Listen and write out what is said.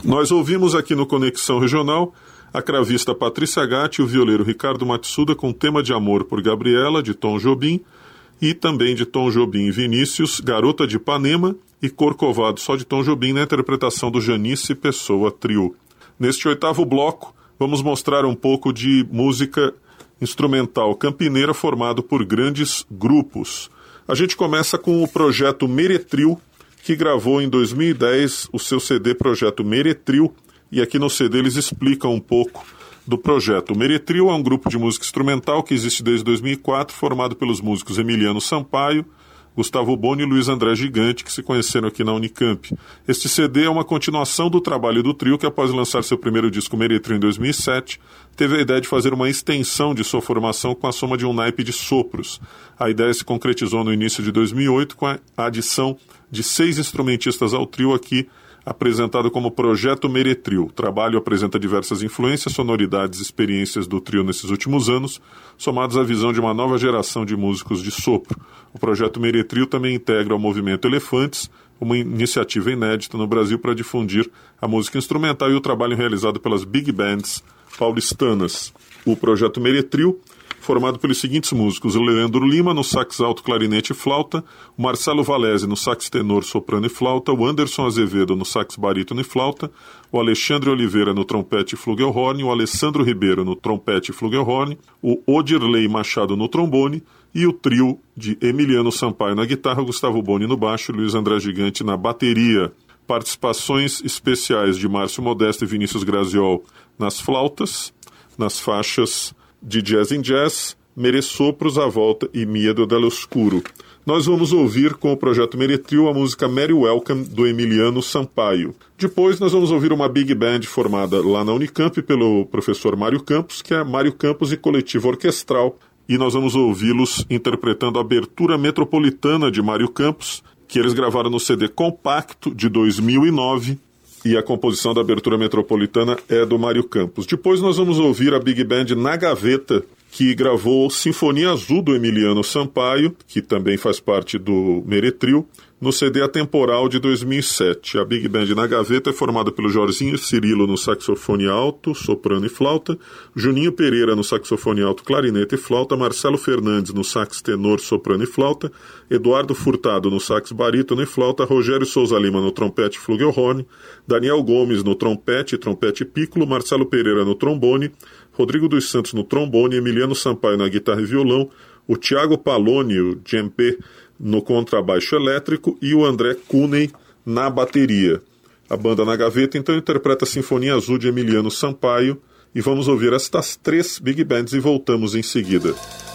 Nós ouvimos aqui no Conexão Regional a cravista Patrícia Gatti e o violeiro Ricardo Matsuda com Tema de Amor por Gabriela, de Tom Jobim, e também de Tom Jobim e Vinícius, Garota de Ipanema e Corcovado, só de Tom Jobim, na interpretação do Janice Pessoa Trio. Neste 8º bloco, vamos mostrar um pouco de música instrumental campineira formado por grandes grupos. A gente começa com o projeto Meretril, que gravou em 2010 o seu CD Projeto Meretril, e aqui no CD eles explicam um pouco do projeto. O Meretril é um grupo de música instrumental que existe desde 2004, formado pelos músicos Emiliano Sampaio, Gustavo Boni e Luiz André Gigante, que se conheceram aqui na Unicamp. Este CD é uma continuação do trabalho do trio, que após lançar seu primeiro disco Meretril em 2007, teve a ideia de fazer uma extensão de sua formação com a soma de um naipe de sopros. A ideia se concretizou no início de 2008 com a adição de 6 instrumentistas ao trio, aqui apresentado como Projeto Meretril. O trabalho apresenta diversas influências, sonoridades e experiências do trio nesses últimos anos, somados à visão de uma nova geração de músicos de sopro. O Projeto Meretril também integra o Movimento Elefantes, uma iniciativa inédita no Brasil para difundir a música instrumental e o trabalho realizado pelas big bands paulistanas. O Projeto Meretril, formado pelos seguintes músicos: o Leandro Lima no sax alto, clarinete e flauta, o Marcelo Valese no sax tenor, soprano e flauta, o Anderson Azevedo no sax barítono e flauta, o Alexandre Oliveira no trompete e flugelhorn, o Alessandro Ribeiro no trompete e flugelhorn, o Odirley Machado no trombone e o trio de Emiliano Sampaio na guitarra, Gustavo Boni no baixo e Luiz André Gigante na bateria. Participações especiais de Márcio Modesto e Vinícius Graziol nas flautas, nas faixas de Jazz in Jazz, Meresopros à Volta e Miedo dell'Oscuro. Nós vamos ouvir com o Projeto Meretril a música Merry Welcome, do Emiliano Sampaio. Depois nós vamos ouvir uma big band formada lá na Unicamp pelo professor Mário Campos, que é Mário Campos e Coletivo Orquestral, e nós vamos ouvi-los interpretando a Abertura Metropolitana de Mário Campos, que eles gravaram no CD Compacto de 2009, e a composição da Abertura Metropolitana é do Mário Campos. Depois nós vamos ouvir a big band Na Gaveta, que gravou Sinfonia Azul do Emiliano Sampaio, que também faz parte do Meretril, no CD Atemporal de 2007. A big band Na Gaveta é formada pelo Jorginho Cirilo no saxofone alto, soprano e flauta, Juninho Pereira no saxofone alto, clarinete e flauta, Marcelo Fernandes no sax tenor, soprano e flauta, Eduardo Furtado no sax barítono e flauta, Rogério Souza Lima no trompete e flugelhorn, Daniel Gomes no trompete e piccolo, Marcelo Pereira no trombone, Rodrigo dos Santos no trombone, Emiliano Sampaio na guitarra e violão, o Thiago Paloni, o Djempe, no contrabaixo elétrico e o André Cuney na bateria. A banda Na Gaveta então interpreta a Sinfonia Azul de Emiliano Sampaio, e vamos ouvir estas 3 big bands e voltamos em seguida.